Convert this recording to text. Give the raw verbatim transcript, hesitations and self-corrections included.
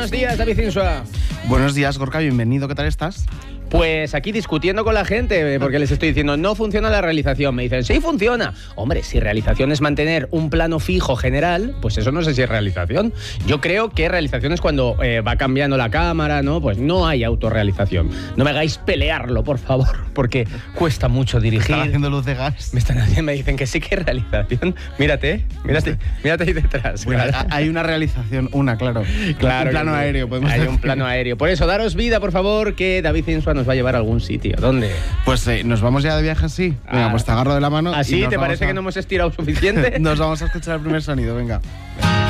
Buenos días, David Insua. Buenos días, Gorka, bienvenido. ¿Qué tal estás? Pues aquí discutiendo con la gente, porque les estoy diciendo, no funciona la realización. Me dicen, sí funciona. Hombre, si realización es mantener un plano fijo general, pues eso no sé si es realización. Yo creo que realización es cuando eh, va cambiando la cámara, ¿no? Pues no hay autorrealización. No me hagáis pelearlo, por favor, porque cuesta mucho dirigir. ¿Están haciendo luz de gas? Me están haciendo, me dicen que sí que es realización. Mírate, mírate, mírate ahí detrás. Bueno, claro. hay una realización, una, claro. Claro, un plano que, aéreo, podemos Hay decir. un plano aéreo. Por eso, daros vida, por favor, que David Insua nos va a llevar a algún sitio. ¿Dónde? Pues eh, nos vamos ya de viaje así. Venga, Ah. pues te agarro de la mano. ¿Así? y nos ¿Te vamos parece a... que no hemos estirado suficiente? Nos vamos a escuchar el primer sonido, venga.